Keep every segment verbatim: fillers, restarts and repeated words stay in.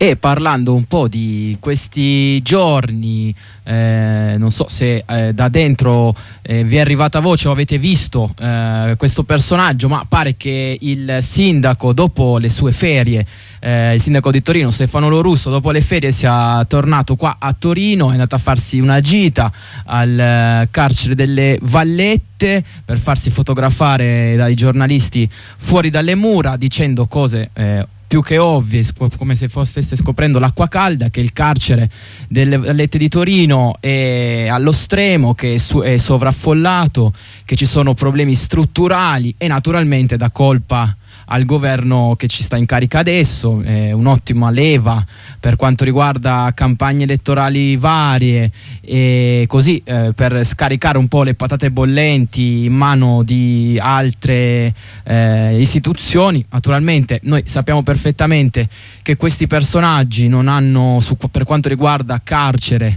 E parlando un po' di questi giorni, eh, non so se eh, da dentro eh, vi è arrivata voce o avete visto eh, questo personaggio, ma pare che il sindaco dopo le sue ferie, eh, il sindaco di Torino Stefano Lorusso, dopo le ferie sia tornato qua a Torino, è andato a farsi una gita al eh, carcere delle Vallette per farsi fotografare dai giornalisti fuori dalle mura, dicendo cose eh, più che ovvie, come se stesse scoprendo l'acqua calda, che il carcere delle Vallette di Torino è allo stremo, che è sovraffollato, che ci sono problemi strutturali e naturalmente da colpa al governo che ci sta in carica adesso, è un'ottima leva per quanto riguarda campagne elettorali varie e così eh, per scaricare un po' le patate bollenti in mano di altre eh, istituzioni. Naturalmente noi sappiamo perfettamente che questi personaggi non hanno, su, per quanto riguarda carcere,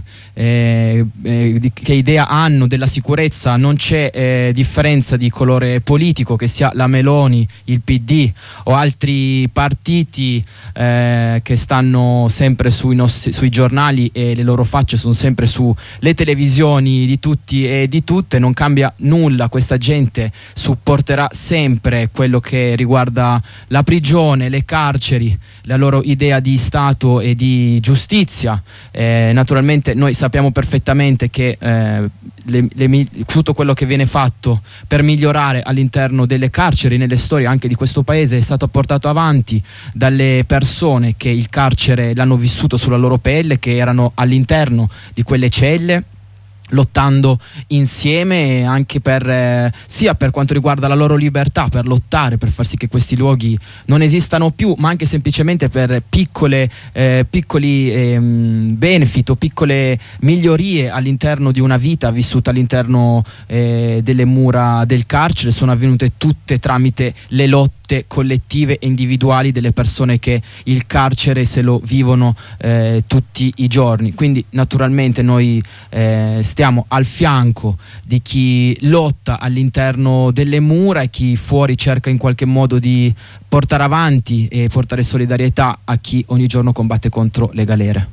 eh, eh, di, che idea hanno della sicurezza, non c'è eh, differenza di colore politico, che sia la Meloni, il P D o altri partiti eh, che stanno sempre sui, nostri, sui giornali e le loro facce sono sempre sulle televisioni di tutti e di tutte. Non cambia nulla, questa gente supporterà sempre quello che riguarda la prigione, le carceri, la loro idea di Stato e di giustizia. Eh, naturalmente noi sappiamo perfettamente che eh, le, le, tutto quello che viene fatto per migliorare all'interno delle carceri, nelle storie anche di questo paese, è stato portato avanti dalle persone che il carcere l'hanno vissuto sulla loro pelle, che erano all'interno di quelle celle, lottando insieme anche per eh, sia per quanto riguarda la loro libertà, per lottare per far sì che questi luoghi non esistano più, ma anche semplicemente per piccole eh, piccoli ehm, benefit o piccole migliorie all'interno di una vita vissuta all'interno eh, delle mura del carcere. Sono avvenute tutte tramite le lotte collettive e individuali delle persone che il carcere se lo vivono eh, tutti i giorni. Quindi naturalmente noi eh, stiamo al fianco di chi lotta all'interno delle mura e chi fuori cerca in qualche modo di portare avanti e portare solidarietà a chi ogni giorno combatte contro le galere.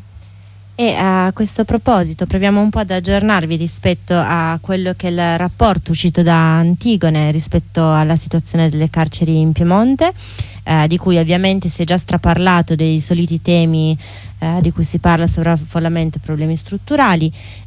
E a questo proposito proviamo un po' ad aggiornarvi rispetto a quello che è il rapporto uscito da Antigone rispetto alla situazione delle carceri in Piemonte, eh, di cui ovviamente si è già straparlato, dei soliti temi eh, di cui si parla: sovraffollamento e problemi strutturali.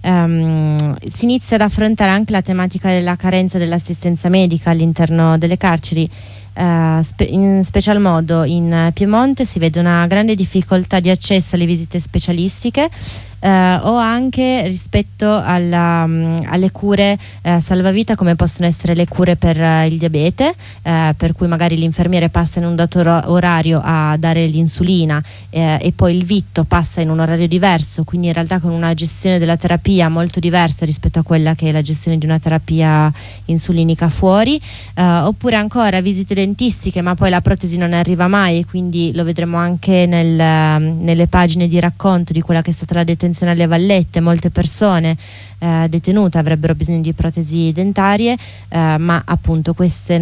Um, si inizia ad affrontare anche la tematica della carenza dell'assistenza medica all'interno delle carceri. Uh, spe- in special modo in Piemonte si vede una grande difficoltà di accesso alle visite specialistiche uh, o anche rispetto alla, um, alle cure uh, salvavita, come possono essere le cure per uh, il diabete, uh, per cui magari l'infermiere passa in un dato ro- orario a dare l'insulina uh, e poi il vitto passa in un orario diverso, quindi in realtà con una gestione della terapia molto diversa rispetto a quella che è la gestione di una terapia insulinica fuori. Uh, oppure ancora visite dentistiche, ma poi la protesi non arriva mai, e quindi lo vedremo anche nel, nelle pagine di racconto di quella che è stata la detenzione alle Vallette. Molte persone eh, detenute avrebbero bisogno di protesi dentarie, eh, ma appunto queste